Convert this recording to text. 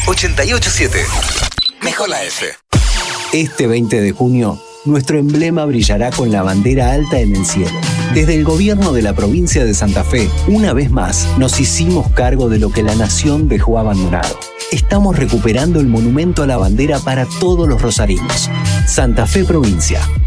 887. Mejor la F. Este 20 de junio, nuestro emblema brillará con la bandera alta en el cielo. Desde el gobierno de la provincia de Santa Fe, una vez más, nos hicimos cargo de lo que la nación dejó abandonado. Estamos recuperando el monumento a la bandera para todos los rosarinos. Santa Fe Provincia,